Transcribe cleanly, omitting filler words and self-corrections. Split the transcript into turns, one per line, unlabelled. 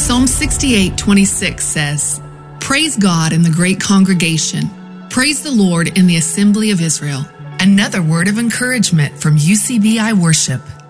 Psalm 68:26 says, "Praise God in the great congregation. Praise the Lord in the assembly of Israel." Another word of encouragement from UCBI Worship.